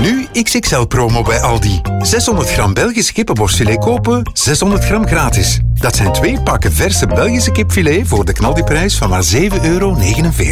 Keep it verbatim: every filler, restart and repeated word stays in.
Nu X X L-promo bij Aldi. zeshonderd gram Belgisch kippenborstfilet kopen, zeshonderd gram gratis. Dat zijn twee pakken verse Belgische kipfilet voor de knaldiprijs van maar zeven euro negenenveertig.